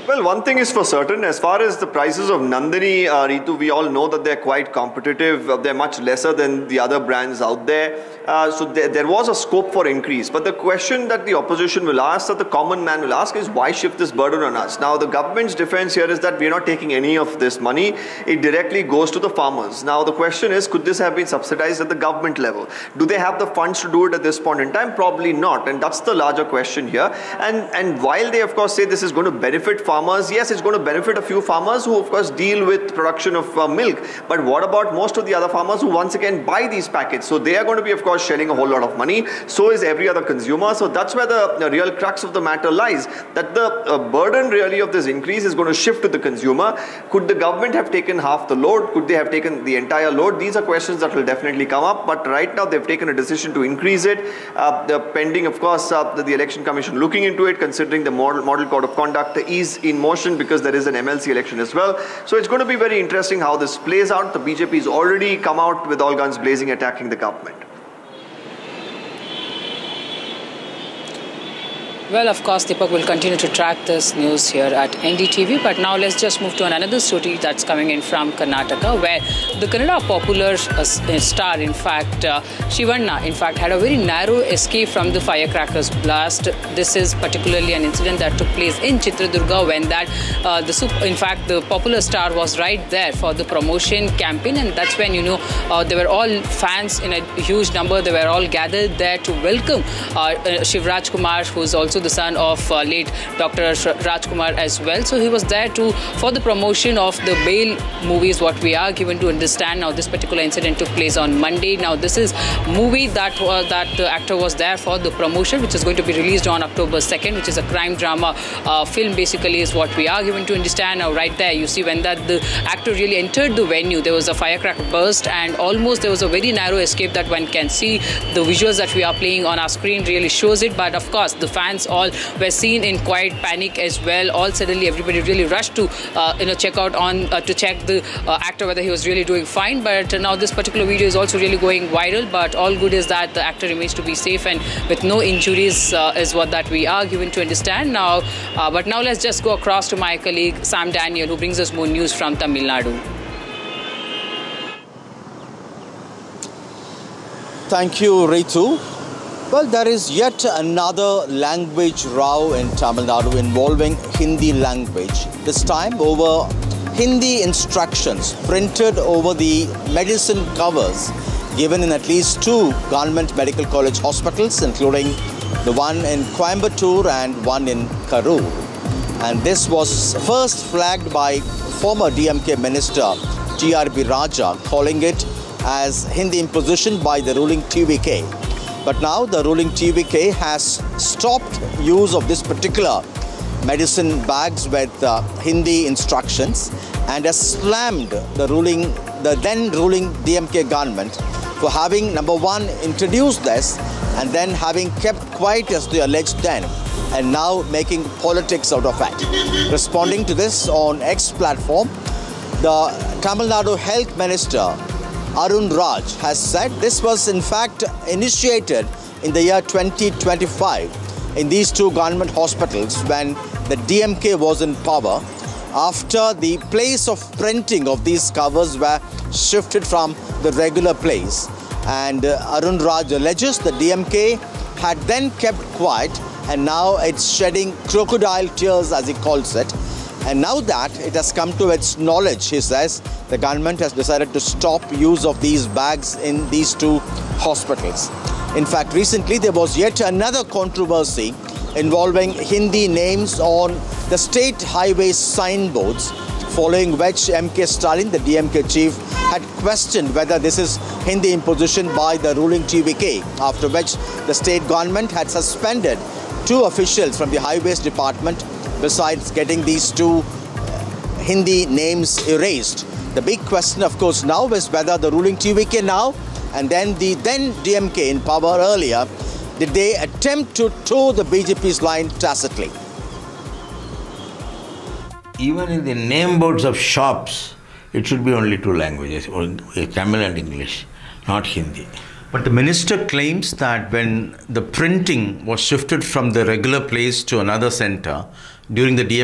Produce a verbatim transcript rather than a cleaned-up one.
Well, one thing is for certain, as far as the prices of Nandini, uh, Ritu, we all know that they're quite competitive. Uh, they're much lesser than the other brands out there. Uh, so there, there was a scope for increase. But the question that the opposition will ask, that the common man will ask, is why shift this burden on us? Now, the government's defense here is that we're not taking any of this money. It directly goes to the farmers. Now, the question is, could this have been subsidized at the government level? Do they have the funds to do it at this point in time? Probably not. And that's the larger question here. And, and while they, of course, say this is going to benefit farmers, yes, it's going to benefit a few farmers who, of course, deal with production of uh, milk. But what about most of the other farmers who, once again, buy these packets? So they are going to be, of course, shelling a whole lot of money. So is every other consumer. So that's where the, the real crux of the matter lies, that the uh, burden really of this increase is going to shift to the consumer. Could the government have taken half the load? Could they have taken the entire load? These are questions that will definitely come up. But right now, they've taken a decision to increase it. Uh, the pending, of course, uh, the, the Election Commission looking into it, considering the model, model code of conduct is in motion because there is an M L C election as well. So it's going to be very interesting how this plays out. The B J P has already come out with all guns blazing, attacking the government. Well, of course, Deepak will continue to track this news here at N D T V. But now let's just move to another story that's coming in from Karnataka, where the Kannada popular uh, star, in fact, uh, Shivanna, in fact, had a very narrow escape from the firecrackers blast. This is particularly an incident that took place in Chitradurga when that, uh, the super, in fact, the popular star was right there for the promotion campaign. And that's when, you know, uh, they were all fans in a huge number. They were all gathered there to welcome uh, uh, Shivraj Kumar, who's also the son of uh, late Doctor Rajkumar as well. So he was there to for the promotion of the Bail movies, what we are given to understand. Now, this particular incident took place on Monday. Now, this is movie that uh, that the actor was there for the promotion, which is going to be released on October second, which is a crime drama uh, film, basically, is what we are given to understand. Now, right there, you see when that the actor really entered the venue, there was a firecracker burst, and almost there was a very narrow escape that one can see. The visuals that we are playing on our screen really shows it. But of course, the fans all were seen in quiet panic as well. All suddenly, everybody really rushed to uh, you know check out on uh, to check the uh, actor whether he was really doing fine. But uh, now this particular video is also really going viral. But all good is that the actor remains to be safe and with no injuries uh, is what that we are given to understand now. Uh, but now let's just go across to my colleague Sam Daniel, who brings us more news from Tamil Nadu. Thank you, Ritu. Well, there is yet another language row in Tamil Nadu involving Hindi language. This time over Hindi instructions printed over the medicine covers given in at least two government medical college hospitals, including the one in Coimbatore and one in Karur. And this was first flagged by former D M K minister T R B Raja, calling it as Hindi imposition by the ruling T V K. But now the ruling T V K has stopped use of this particular medicine bags with uh, Hindi instructions and has slammed the ruling, the then ruling D M K government for having, number one, introduced this and then having kept quiet as they alleged then, and now making politics out of it. Responding to this on X platform, the Tamil Nadu Health Minister Arun Raj has said this was in fact initiated in the year twenty twenty-five in these two government hospitals when the D M K was in power, after the place of printing of these covers were shifted from the regular place. And uh, Arun Raj alleges the D M K had then kept quiet, and now it's shedding crocodile tears, as he calls it. And now that it has come to its knowledge, he says, the government has decided to stop use of these bags in these two hospitals. In fact, recently there was yet another controversy involving Hindi names on the state highway signboards, following which M K Stalin, the D M K chief, had questioned whether this is Hindi imposition by the ruling T V K, after which the state government had suspended two officials from the highways department, besides getting these two Hindi names erased. The big question, of course, now is whether the ruling T V K now and then the then D M K in power earlier, did they attempt to toe the B J P's line tacitly? Even in the name boards of shops, it should be only two languages, Tamil and English, not Hindi. But the minister claims that when the printing was shifted from the regular place to another center during the D M K